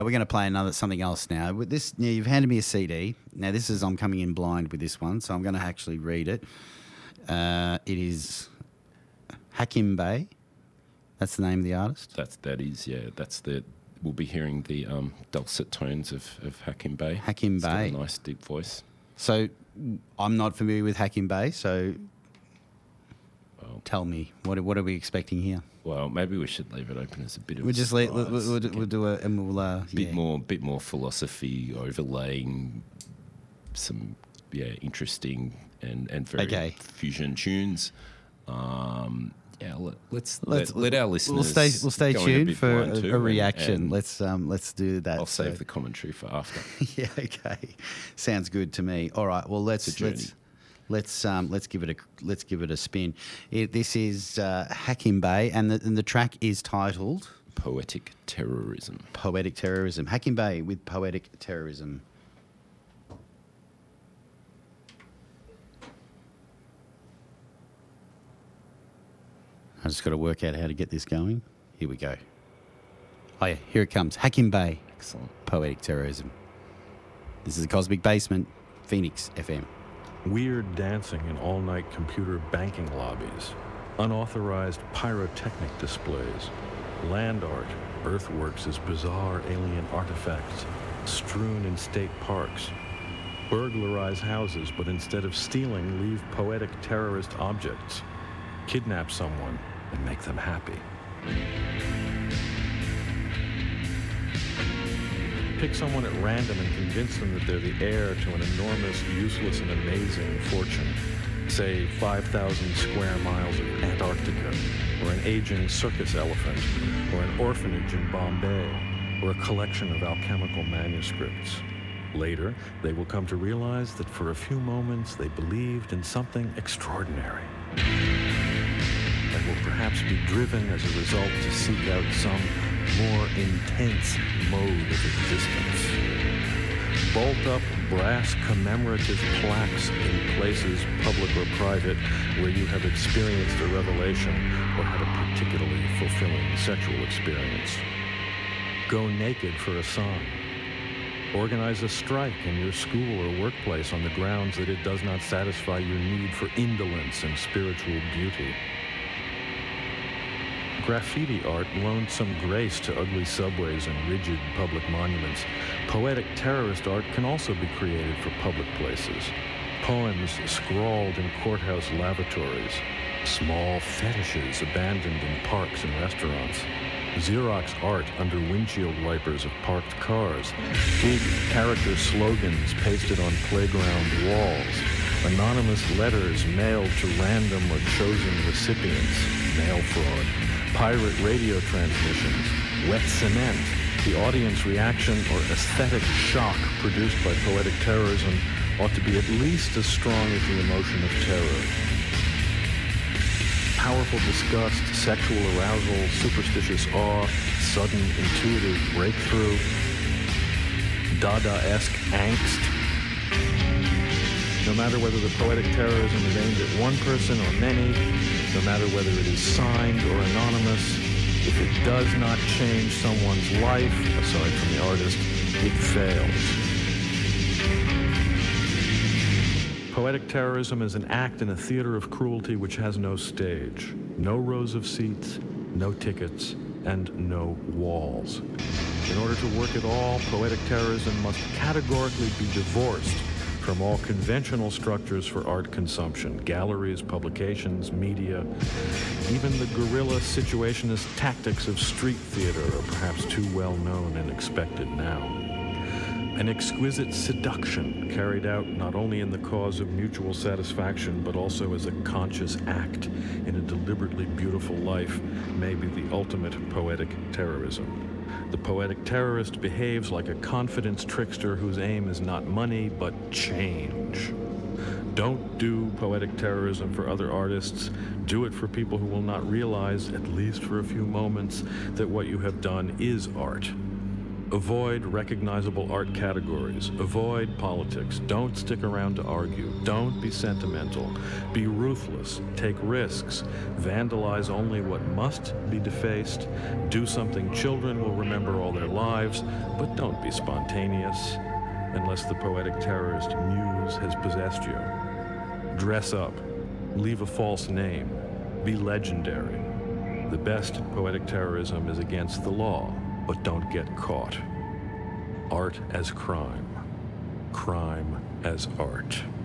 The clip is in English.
We're going to play something else now. With this, now you've handed me a CD. Now I'm coming in blind with this one, so I'm going to actually read it. It is Hakim Bey. That's the name of the artist. We'll be hearing the dulcet tones of Hakim Bey. Hakim Bey, got a nice deep voice. So I'm not familiar with Hakim Bey. So tell me, what are we expecting here? Well, maybe we should leave it open as a bit of. We'll just we'll do a and we'll bit more philosophy overlaying some interesting and very fusion tunes. Let's let our listeners. We'll stay tuned for a reaction. Let's do that. I'll save the commentary for after. Yeah, okay, sounds good to me. All right, well let's give it a spin. This is Hakim Bey, and the track is titled Poetic Terrorism. Poetic Terrorism. Hakim Bey with Poetic Terrorism. I just got to work out how to get this going. Here we go. Oh yeah, here it comes. Hakim Bey. Excellent. Poetic Terrorism. This is the Cosmic Basement, Phoenix FM. Weird dancing in all-night computer banking lobbies. Unauthorized pyrotechnic displays. Land art, earthworks as bizarre alien artifacts strewn in state parks. Burglarize houses, but instead of stealing, leave poetic terrorist objects. Kidnap someone and make them happy. Pick someone at random and convince them that they're the heir to an enormous, useless, and amazing fortune. Say 5,000 square miles of Antarctica, or an aging circus elephant, or an orphanage in Bombay, or a collection of alchemical manuscripts. Later, they will come to realize that for a few moments they believed in something extraordinary, and will perhaps be driven as a result to seek out some more intense mode of existence. Bolt up brass commemorative plaques in places, public or private, where you have experienced a revelation or had a particularly fulfilling sexual experience. Go naked for a song. Organize a strike in your school or workplace on the grounds that it does not satisfy your need for indolence and spiritual beauty. Graffiti art loaned some grace to ugly subways and rigid public monuments. Poetic terrorist art can also be created for public places. Poems scrawled in courthouse lavatories. Small fetishes abandoned in parks and restaurants. Xerox art under windshield wipers of parked cars. Big character slogans pasted on playground walls. Anonymous letters mailed to random or chosen recipients. Mail fraud. Pirate radio transmissions, wet cement, the audience reaction or aesthetic shock produced by poetic terrorism ought to be at least as strong as the emotion of terror. Powerful disgust, sexual arousal, superstitious awe, sudden intuitive breakthrough, Dada-esque angst. No matter whether the poetic terrorism is aimed at one person or many, no matter whether it is signed or anonymous, if it does not change someone's life, aside from the artist, it fails. Poetic terrorism is an act in a theater of cruelty which has no stage, no rows of seats, no tickets, and no walls. In order to work at all, poetic terrorism must categorically be divorced from all conventional structures for art consumption, galleries, publications, media. Even the guerrilla situationist tactics of street theater are perhaps too well known and expected now. An exquisite seduction carried out not only in the cause of mutual satisfaction, but also as a conscious act in a deliberately beautiful life may be the ultimate poetic terrorism. The poetic terrorist behaves like a confidence trickster whose aim is not money, but change. Don't do poetic terrorism for other artists. Do it for people who will not realize, at least for a few moments, that what you have done is art. Avoid recognizable art categories. Avoid politics. Don't stick around to argue. Don't be sentimental. Be ruthless. Take risks. Vandalize only what must be defaced. Do something children will remember all their lives, but don't be spontaneous unless the poetic terrorist muse has possessed you. Dress up. Leave a false name. Be legendary. The best poetic terrorism is against the law, but don't get caught. Art as crime. Crime as art.